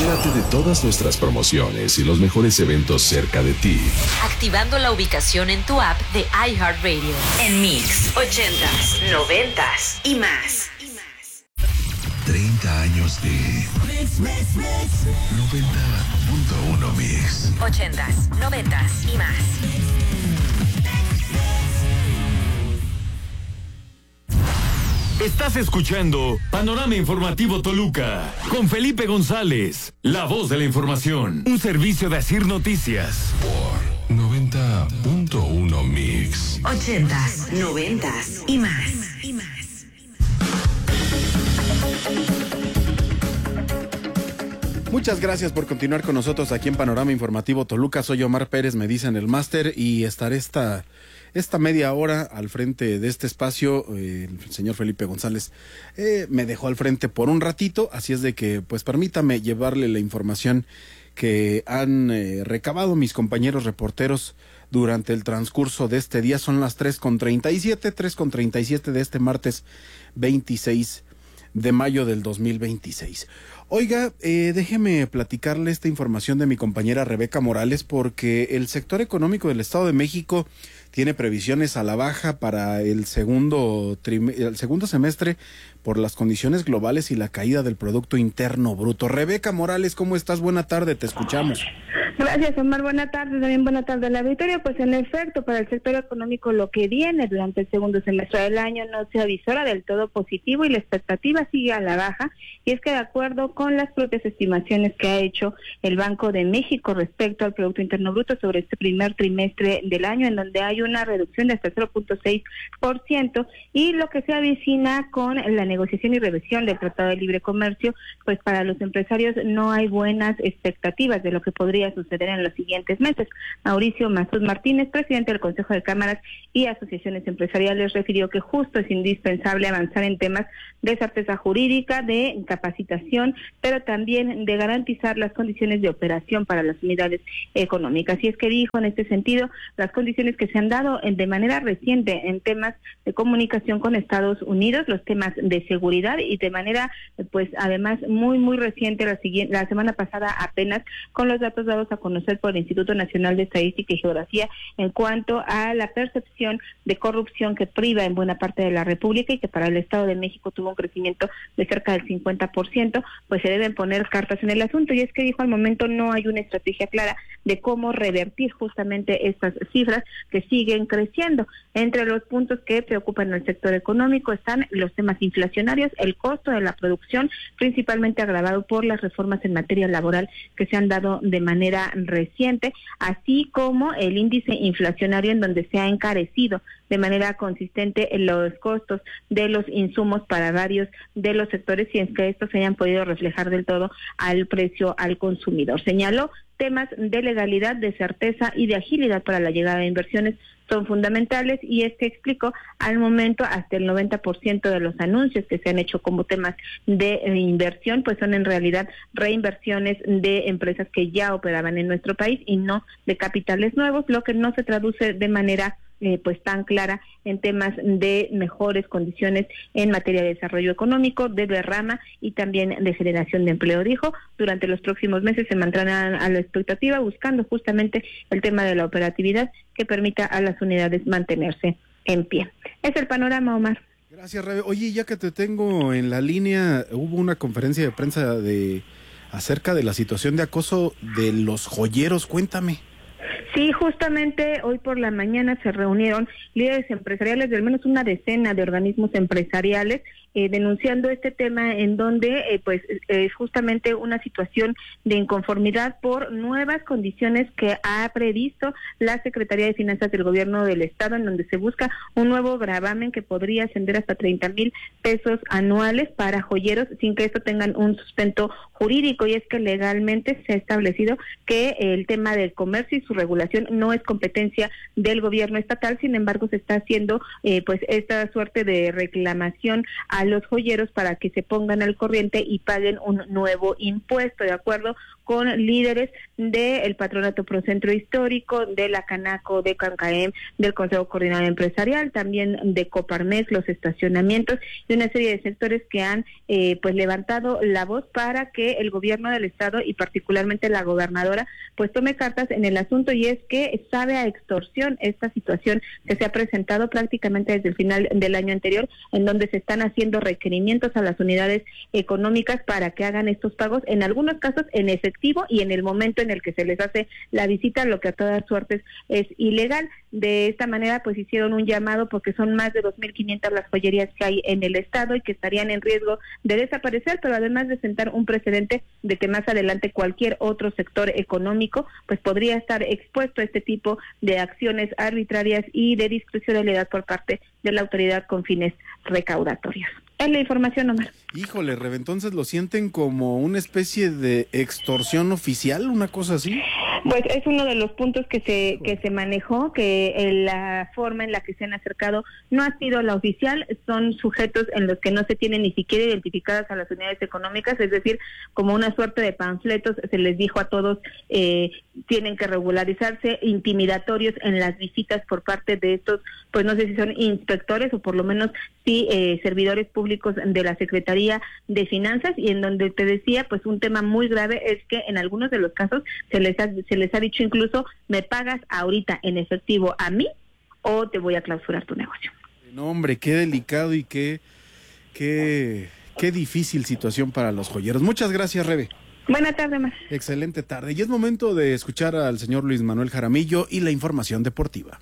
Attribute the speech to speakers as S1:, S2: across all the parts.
S1: Entérate de todas nuestras promociones y los mejores eventos cerca de ti,
S2: activando la ubicación en tu app de iHeartRadio. En Mix, 80s, 90s y más.
S1: 30 años de 90.1 Mix.
S2: 80s, 90s y más.
S3: Estás escuchando Panorama Informativo Toluca con Felipe González, la voz de la información, un servicio de Asir Noticias.
S1: Por 90.1 Mix.
S2: 80s, 90s y más.
S4: Muchas gracias por continuar con nosotros aquí en Panorama Informativo Toluca. Soy Omar Pérez, me dicen el máster, y estaré esta media hora al frente de este espacio. El señor Felipe González me dejó al frente por un ratito, así es de que pues permítame llevarle la información que han recabado mis compañeros reporteros durante el transcurso de este día. Son las 3:37 de este martes 26 de mayo del 2026. Oiga, déjeme platicarle esta información de mi compañera Rebeca Morales, porque el sector económico del Estado de México tiene previsiones a la baja para el segundo semestre por las condiciones globales y la caída del Producto Interno Bruto. Rebeca Morales, ¿cómo estás? Buena tarde, te escuchamos.
S5: Gracias, Omar. Buena tarde, también buena tarde a la auditoría. Pues en efecto, para el sector económico lo que viene durante el segundo semestre del año no se avisora del todo positivo y la expectativa sigue a la baja. Y es que de acuerdo con las propias estimaciones que ha hecho el Banco de México respecto al Producto Interno Bruto sobre este primer trimestre del año, en donde hay una reducción de hasta 0.6%, y lo que se avecina con la negociación y revisión del Tratado de Libre Comercio, pues para los empresarios no hay buenas expectativas de lo que podría suceder en los siguientes meses. Mauricio Masud Martínez, presidente del Consejo de Cámaras y Asociaciones Empresariales, refirió que justo es indispensable avanzar en temas de certeza jurídica, de capacitación, pero también de garantizar las condiciones de operación para las unidades económicas. Y es que dijo en este sentido, las condiciones que se han dado de manera reciente en temas de comunicación con Estados Unidos, los temas de seguridad, y de manera pues además muy reciente, la semana pasada apenas, con los datos dados a conocer por el Instituto Nacional de Estadística y Geografía en cuanto a la percepción de corrupción que priva en buena parte de la República, y que para el Estado de México tuvo un crecimiento de cerca del 50%, pues se deben poner cartas en el asunto. Y es que dijo, al momento no hay una estrategia clara de cómo revertir justamente estas cifras que siguen creciendo. Entre los puntos que preocupan al sector económico están los temas inflacionarios, el costo de la producción, principalmente agravado por las reformas en materia laboral que se han dado de manera reciente, así como el índice inflacionario, en donde se ha encarecido de manera consistente en los costos de los insumos para varios de los sectores, y es que estos se hayan podido reflejar del todo al precio al consumidor. Señaló, temas de legalidad, de certeza y de agilidad para la llegada de inversiones son fundamentales, y es que explicó, al momento hasta el 90% de los anuncios que se han hecho como temas de inversión pues son en realidad reinversiones de empresas que ya operaban en nuestro país y no de capitales nuevos, lo que no se traduce de manera pues tan clara en temas de mejores condiciones en materia de desarrollo económico, de derrama y también de generación de empleo. Dijo, durante los próximos meses se mantendrán a la expectativa, buscando justamente el tema de la operatividad que permita a las unidades mantenerse en pie. Es el panorama, Omar.
S4: Gracias, Rebe. Oye, ya que te tengo en la línea, hubo una conferencia de prensa acerca de la situación de acoso de los joyeros. Cuéntame.
S5: Sí, justamente hoy por la mañana se reunieron líderes empresariales de al menos una decena de organismos empresariales denunciando este tema, en donde pues es justamente una situación de inconformidad por nuevas condiciones que ha previsto la Secretaría de Finanzas del Gobierno del Estado, en donde se busca un nuevo gravamen que podría ascender hasta 30,000 pesos anuales para joyeros sin que esto tengan un sustento jurídico. Y es que legalmente se ha establecido que el tema del comercio y su regulación no es competencia del gobierno estatal. Sin embargo, se está haciendo pues esta suerte de reclamación a los joyeros para que se pongan al corriente y paguen un nuevo impuesto. De acuerdo con líderes del Patronato Procentro Histórico, de la Canaco, de Cancaem, del Consejo Coordinador Empresarial, también de Coparmex, los estacionamientos y una serie de sectores que han pues levantado la voz para que el gobierno del estado y particularmente la gobernadora pues tome cartas en el asunto, y es que sabe a extorsión esta situación que se ha presentado prácticamente desde el final del año anterior, en donde se están haciendo requerimientos a las unidades económicas para que hagan estos pagos, en algunos casos en efectivo y en el momento en el que se les hace la visita, lo que a todas suertes es ilegal. De esta manera pues hicieron un llamado porque son más de 2.500 las joyerías que hay en el estado y que estarían en riesgo de desaparecer, pero además de sentar un precedente de que más adelante cualquier otro sector económico pues podría estar expuesto a este tipo de acciones arbitrarias y de discrecionalidad por parte de la autoridad con fines recaudatorios. Es la información, Omar.
S4: Híjole, Rebe, entonces lo sienten como una especie de extorsión oficial, una cosa así.
S5: Pues es uno de los puntos que se manejó, que la forma en la que se han acercado no ha sido la oficial, son sujetos en los que no se tienen ni siquiera identificadas a las unidades económicas, es decir, como una suerte de panfletos, se les dijo a todos, tienen que regularizarse, intimidatorios en las visitas por parte de estos, pues no sé si son inspectores o por lo menos sí servidores públicos de la Secretaría de Finanzas, y en donde te decía, pues un tema muy grave es que en algunos de los casos se les ha dicho incluso, me pagas ahorita en efectivo a mí o te voy a clausurar tu negocio.
S4: No, hombre, qué delicado y qué difícil situación para los joyeros. Muchas gracias, Rebe.
S5: Buena tarde, Mar.
S4: Excelente tarde. Y es momento de escuchar al señor Luis Manuel Jaramillo y la información deportiva.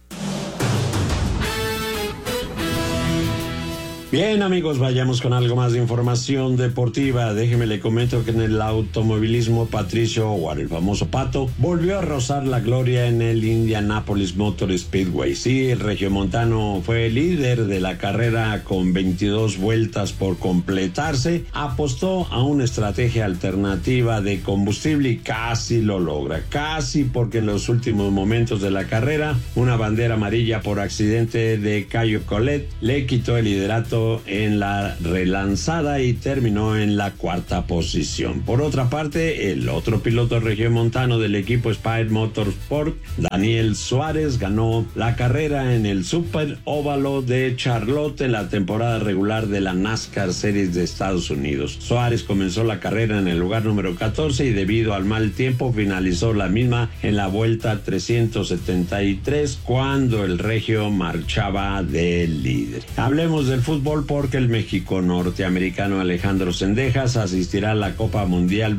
S6: Bien, amigos, vayamos con algo más de información deportiva. Déjeme le comento que en el automovilismo Patricio O'Ward, el famoso Pato, volvió a rozar la gloria en el Indianapolis Motor Speedway. Sí, el regiomontano fue líder de la carrera con 22 vueltas por completarse. Apostó a una estrategia alternativa de combustible y casi lo logra. Casi, porque en los últimos momentos de la carrera, una bandera amarilla por accidente de Caio Collet le quitó el liderato en la relanzada y terminó en la cuarta posición. Por otra parte, el otro piloto regiomontano del equipo Spire Motorsport, Daniel Suárez, ganó la carrera en el Super Óvalo de Charlotte en la temporada regular de la NASCAR Series de Estados Unidos. Suárez comenzó la carrera en el lugar número 14 y debido al mal tiempo finalizó la misma en la vuelta 373 cuando el regio marchaba de líder. Hablemos del fútbol porque el México norteamericano Alejandro Zendejas asistirá a la Copa Mundial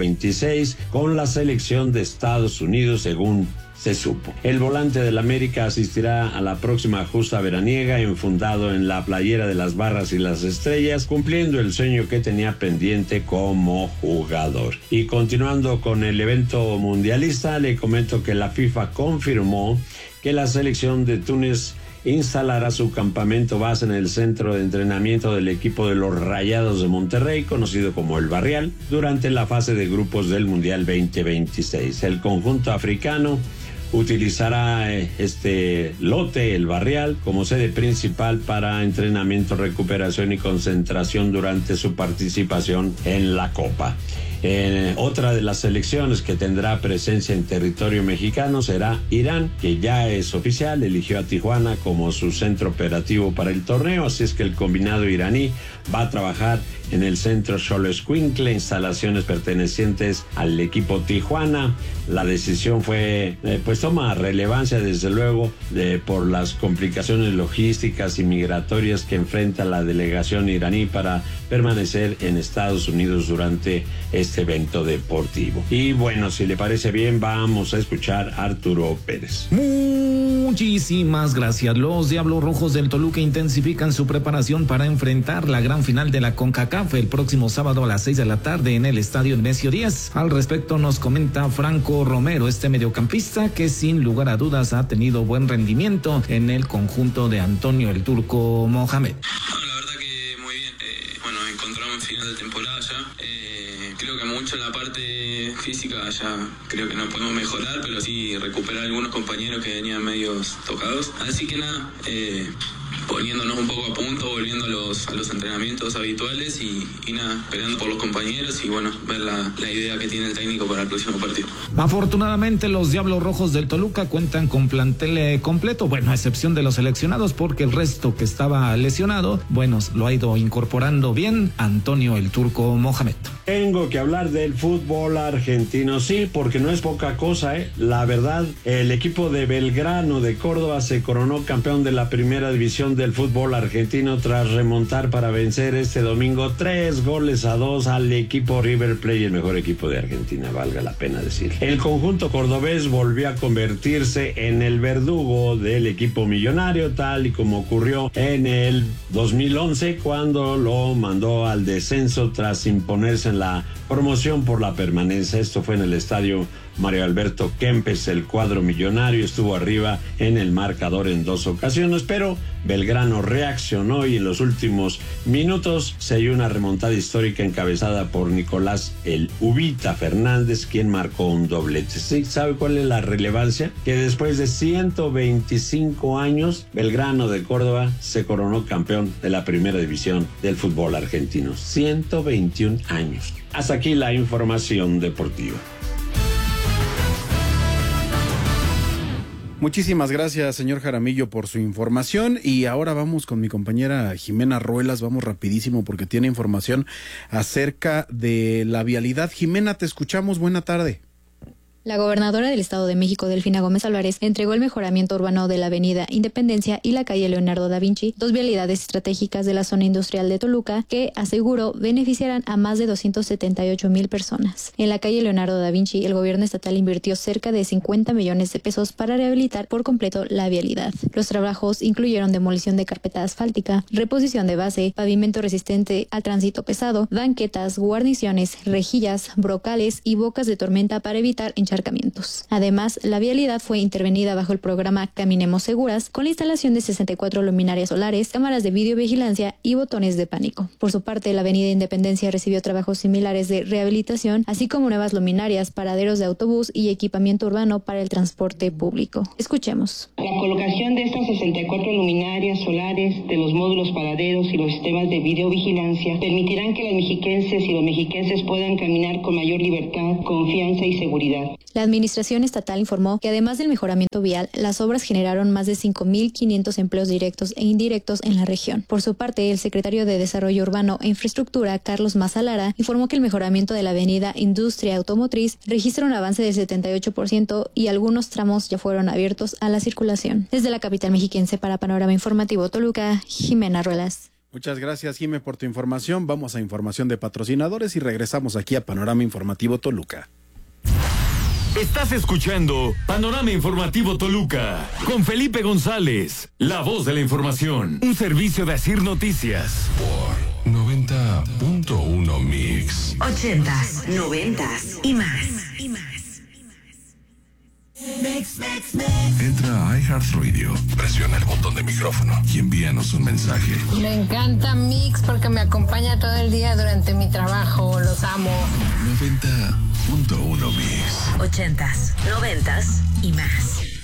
S6: 2026 con la selección de Estados Unidos, según se supo. El volante del América asistirá a la próxima justa veraniega enfundado en la playera de las barras y las estrellas, cumpliendo el sueño que tenía pendiente como jugador. Y continuando con el evento mundialista, le comento que la FIFA confirmó que la selección de Túnez instalará su campamento base en el centro de entrenamiento del equipo de los Rayados de Monterrey, conocido como el Barrial, durante la fase de grupos del Mundial 2026. El conjunto africano utilizará este lote, el Barrial, como sede principal para entrenamiento, recuperación y concentración durante su participación en la Copa. Otra de las selecciones que tendrá presencia en territorio mexicano será Irán, que ya es oficial, eligió a Tijuana como su centro operativo para el torneo, así es que el combinado iraní va a trabajar en el centro Xoloitzcuintle, instalaciones pertenecientes al equipo Tijuana. La decisión pues toma relevancia desde luego por las complicaciones logísticas y migratorias que enfrenta la delegación iraní para permanecer en Estados Unidos durante este evento deportivo. Y bueno, si le parece bien, vamos a escuchar a Arturo Pérez.
S7: Muchísimas gracias. Los Diablos Rojos del Toluca intensifican su preparación para enfrentar la gran final de la CONCACAF el próximo sábado a las 6 de la tarde en el Estadio Nemesio 10. Al respecto nos comenta Franco Romero, este mediocampista que sin lugar a dudas ha tenido buen rendimiento en el conjunto de Antonio el Turco Mohamed.
S8: La verdad que muy bien. Encontramos en final de temporada ya. Creo que mucho en la parte física ya creo que no podemos mejorar, pero sí recuperar algunos compañeros que venían medios tocados. Así que nada, poniéndonos un poco a punto, volviendo a los entrenamientos habituales y nada, peleando por los compañeros y bueno, ver la idea que tiene el técnico para el próximo partido.
S7: Afortunadamente los Diablos Rojos del Toluca cuentan con plantel completo, bueno, a excepción de los seleccionados, porque el resto que estaba lesionado, bueno, lo ha ido incorporando bien Antonio el Turco Mohamed.
S6: Tengo que hablar del fútbol argentino, sí, porque no es poca cosa, La verdad, el equipo de Belgrano de Córdoba se coronó campeón de la primera división del fútbol argentino tras remontar para vencer este domingo 3-2 al equipo River Plate, el mejor equipo de Argentina, valga la pena decir. El conjunto cordobés volvió a convertirse en el verdugo del equipo millonario, tal y como ocurrió en el 2011 cuando lo mandó al descenso tras imponerse en la promoción por la permanencia. Esto fue en el estadio Mario Alberto Kempes. El cuadro millonario estuvo arriba en el marcador en 2 ocasiones, pero Belgrano reaccionó y en los últimos minutos se dio una remontada histórica encabezada por Nicolás el Ubita Fernández, quien marcó un doblete. ¿Sí? ¿Sabe cuál es la relevancia? Que después de 125 años, Belgrano de Córdoba se coronó campeón de la primera división del fútbol argentino. 121 años. Hasta aquí la información deportiva.
S4: Muchísimas gracias, señor Jaramillo, por su información. Y ahora vamos con mi compañera Jimena Ruelas. Vamos rapidísimo porque tiene información acerca de la vialidad. Jimena, te escuchamos. Buena tarde.
S9: La gobernadora del Estado de México, Delfina Gómez Álvarez, entregó el mejoramiento urbano de la avenida Independencia y la calle Leonardo da Vinci, 2 vialidades estratégicas de la zona industrial de Toluca, que, aseguró, beneficiarán a más de 278,000 personas. En la calle Leonardo da Vinci, el gobierno estatal invirtió cerca de 50 millones de pesos para rehabilitar por completo la vialidad. Los trabajos incluyeron demolición de carpeta asfáltica, reposición de base, pavimento resistente al tránsito pesado, banquetas, guarniciones, rejillas, brocales y bocas de tormenta para evitar encharcamientos. Además, la vialidad fue intervenida bajo el programa Caminemos Seguras, con la instalación de 64 luminarias solares, cámaras de videovigilancia y botones de pánico. Por su parte, la avenida Independencia recibió trabajos similares de rehabilitación, así como nuevas luminarias, paraderos de autobús y equipamiento urbano para el transporte público. Escuchemos.
S10: La colocación de estas 64 luminarias solares, de los módulos paraderos y los sistemas de videovigilancia permitirán que las mexiquenses y los mexiquenses puedan caminar con mayor libertad, confianza y seguridad.
S9: La administración estatal informó que además del mejoramiento vial, las obras generaron más de 5,500 empleos directos e indirectos en la región. Por su parte, el secretario de Desarrollo Urbano e Infraestructura, Carlos Mazalara, informó que el mejoramiento de la avenida Industria Automotriz registra un avance del 78% y algunos tramos ya fueron abiertos a la circulación. Desde la capital mexiquense para Panorama Informativo Toluca, Jimena Ruelas.
S4: Muchas gracias, Jimé, por tu información. Vamos a información de patrocinadores y regresamos aquí a Panorama Informativo Toluca.
S3: Estás escuchando Panorama Informativo Toluca con Felipe González, la voz de la información, un servicio de Asir Noticias.
S1: Por 90.1 Mix.
S2: 80s, 90s y más.
S1: Entra a iHeartRadio, presiona el botón de micrófono y envíanos un mensaje.
S11: Me encanta Mix porque me acompaña todo el día durante mi trabajo, los amo.
S1: 90.1 Mix.
S2: 80s, 90s y más.